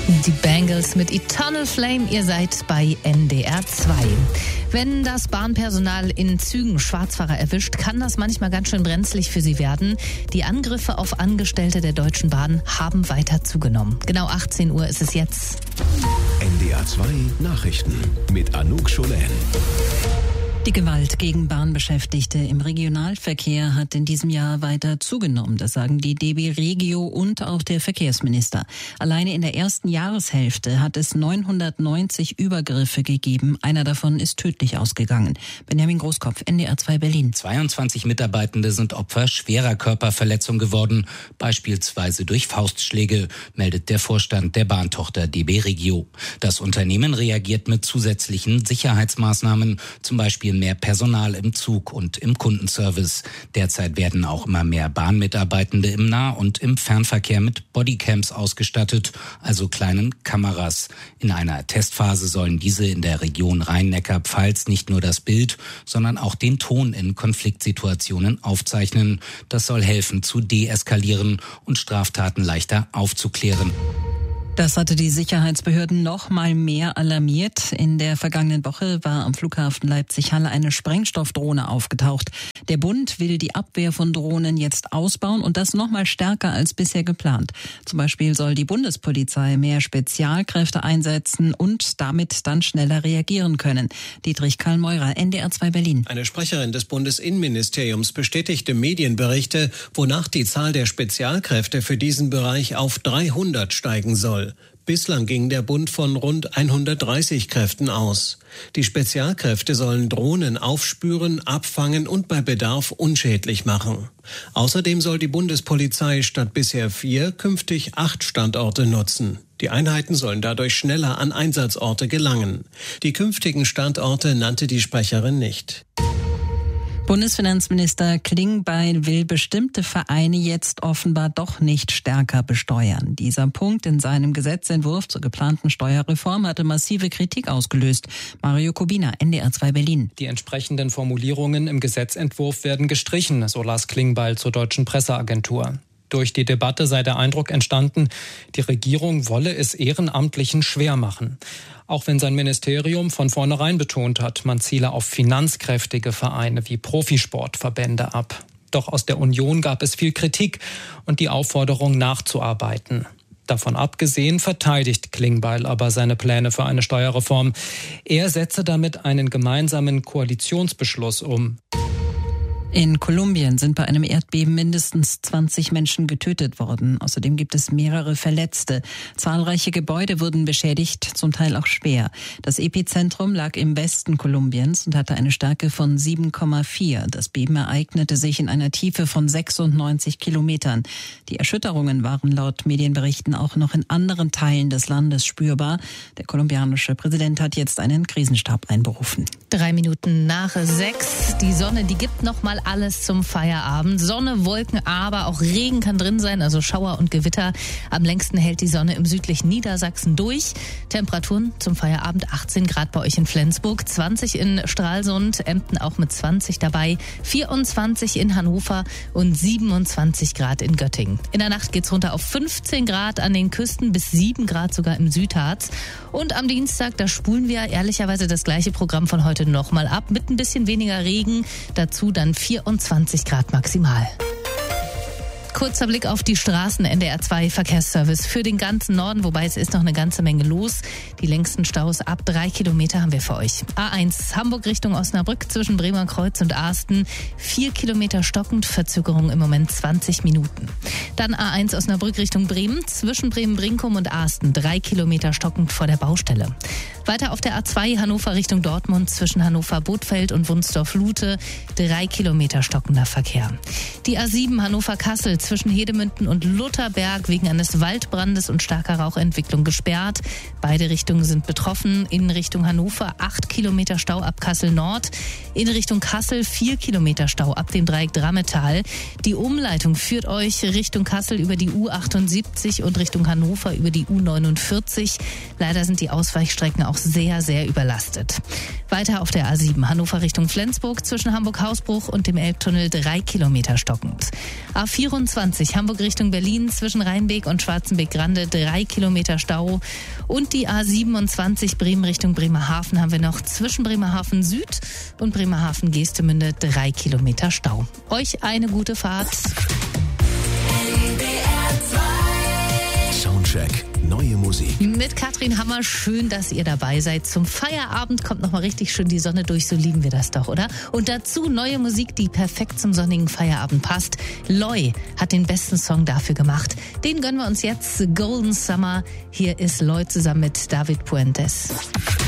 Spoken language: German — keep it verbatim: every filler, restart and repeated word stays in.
Die Bangles mit Eternal Flame, ihr seid bei N D R zwei. Wenn das Bahnpersonal in Zügen Schwarzfahrer erwischt, kann das manchmal ganz schön brenzlig für sie werden. Die Angriffe auf Angestellte der Deutschen Bahn haben weiter zugenommen. Genau achtzehn Uhr ist es jetzt. N D R zwei Nachrichten mit Anouk Scholen. Die Gewalt gegen Bahnbeschäftigte im Regionalverkehr hat in diesem Jahr weiter zugenommen. Das sagen die D B Regio und auch der Verkehrsminister. Alleine in der ersten Jahreshälfte hat es neunhundertneunzig Übergriffe gegeben. Einer davon ist tödlich ausgegangen. Benjamin Großkopf, N D R zwei Berlin. zweiundzwanzig Mitarbeitende sind Opfer schwerer Körperverletzung geworden, beispielsweise durch Faustschläge, meldet der Vorstand der Bahntochter D B Regio. Das Unternehmen reagiert mit zusätzlichen Sicherheitsmaßnahmen, zum Beispiel mehr Personal im Zug und im Kundenservice. Derzeit werden auch immer mehr Bahnmitarbeitende im Nah- und im Fernverkehr mit Bodycams ausgestattet, also kleinen Kameras. In einer Testphase sollen diese in der Region Rhein-Neckar-Pfalz nicht nur das Bild, sondern auch den Ton in Konfliktsituationen aufzeichnen. Das soll helfen zu deeskalieren und Straftaten leichter aufzuklären. Das hatte die Sicherheitsbehörden noch mal mehr alarmiert. In der vergangenen Woche war am Flughafen Leipzig-Halle eine Sprengstoffdrohne aufgetaucht. Der Bund will die Abwehr von Drohnen jetzt ausbauen und das noch mal stärker als bisher geplant. Zum Beispiel soll die Bundespolizei mehr Spezialkräfte einsetzen und damit dann schneller reagieren können. Dietrich Karl-Meurer, N D R zwei Berlin. Eine Sprecherin des Bundesinnenministeriums bestätigte Medienberichte, wonach die Zahl der Spezialkräfte für diesen Bereich auf dreihundert steigen soll. Bislang ging der Bund von rund hundertdreißig Kräften aus. Die Spezialkräfte sollen Drohnen aufspüren, abfangen und bei Bedarf unschädlich machen. Außerdem soll die Bundespolizei statt bisher vier künftig acht Standorte nutzen. Die Einheiten sollen dadurch schneller an Einsatzorte gelangen. Die künftigen Standorte nannte die Sprecherin nicht. Bundesfinanzminister Klingbeil will bestimmte Vereine jetzt offenbar doch nicht stärker besteuern. Dieser Punkt in seinem Gesetzentwurf zur geplanten Steuerreform hatte massive Kritik ausgelöst. Mario Kubina, N D R zwei Berlin. Die entsprechenden Formulierungen im Gesetzentwurf werden gestrichen, so las Klingbeil zur Deutschen Presseagentur. Durch die Debatte sei der Eindruck entstanden, die Regierung wolle es Ehrenamtlichen schwer machen. Auch wenn sein Ministerium von vornherein betont hat, man ziele auf finanzkräftige Vereine wie Profisportverbände ab. Doch aus der Union gab es viel Kritik und die Aufforderung nachzuarbeiten. Davon abgesehen verteidigt Klingbeil aber seine Pläne für eine Steuerreform. Er setze damit einen gemeinsamen Koalitionsbeschluss um. In Kolumbien sind bei einem Erdbeben mindestens zwanzig Menschen getötet worden. Außerdem gibt es mehrere Verletzte. Zahlreiche Gebäude wurden beschädigt, zum Teil auch schwer. Das Epizentrum lag im Westen Kolumbiens und hatte eine Stärke von sieben Komma vier. Das Beben ereignete sich in einer Tiefe von sechsundneunzig Kilometern. Die Erschütterungen waren laut Medienberichten auch noch in anderen Teilen des Landes spürbar. Der kolumbianische Präsident hat jetzt einen Krisenstab einberufen. Drei Minuten nach sechs. Die Sonne, die gibt noch mal alles zum Feierabend. Sonne, Wolken, aber auch Regen kann drin sein, also Schauer und Gewitter. Am längsten hält die Sonne im südlichen Niedersachsen durch. Temperaturen zum Feierabend achtzehn Grad bei euch in Flensburg, zwanzig in Stralsund, Emden auch mit zwanzig dabei, vierundzwanzig in Hannover und siebenundzwanzig Grad in Göttingen. In der Nacht geht's runter auf fünfzehn Grad an den Küsten, bis sieben Grad sogar im Südharz. Und am Dienstag, da spulen wir ehrlicherweise das gleiche Programm von heute nochmal ab, mit ein bisschen weniger Regen, dazu dann vierundzwanzig Grad maximal. Kurzer Blick auf die Straßen, N D R zwei Verkehrsservice für den ganzen Norden, wobei es ist noch eine ganze Menge los. Die längsten Staus ab drei Kilometer haben wir für euch. A eins Hamburg Richtung Osnabrück zwischen Bremerkreuz und Asten. Vier Kilometer stockend, Verzögerung im Moment zwanzig Minuten. Dann A eins Osnabrück Richtung Bremen zwischen Bremen-Brinkum und Asten. Drei Kilometer stockend vor der Baustelle. Weiter auf der A zwei Hannover Richtung Dortmund zwischen Hannover-Bodfeld und Wunsdorf-Lute. Drei Kilometer stockender Verkehr. Die A sieben Hannover-Kassel zwischen Hedemünden und Lutherberg wegen eines Waldbrandes und starker Rauchentwicklung gesperrt. Beide Richtungen sind betroffen. In Richtung Hannover acht Kilometer Stau ab Kassel Nord. In Richtung Kassel vier Kilometer Stau ab dem Dreieck Drammetal. Die Umleitung führt euch Richtung Kassel über die U achtundsiebzig und Richtung Hannover über die U neunundvierzig. Leider sind die Ausweichstrecken auch sehr, sehr überlastet. Weiter auf der A sieben Hannover Richtung Flensburg zwischen Hamburg-Hausbruch und dem Elbtunnel drei Kilometer stockend. A vierundzwanzig fünfundzwanzig, Hamburg Richtung Berlin, zwischen Rheinbeek und Schwarzenbeek-Grande, drei Kilometer Stau. Und die A siebenundzwanzig, Bremen Richtung Bremerhaven, haben wir noch zwischen Bremerhaven Süd und Bremerhaven Geestemünde, drei Kilometer Stau. Euch eine gute Fahrt. Soundcheck, neue Musik. Mit Katrin Hammer, schön, dass ihr dabei seid. Zum Feierabend kommt nochmal richtig schön die Sonne durch, so lieben wir das doch, oder? Und dazu neue Musik, die perfekt zum sonnigen Feierabend passt. Loy hat den besten Song dafür gemacht. Den gönnen wir uns jetzt, Golden Summer. Hier ist Loy zusammen mit David Puentes.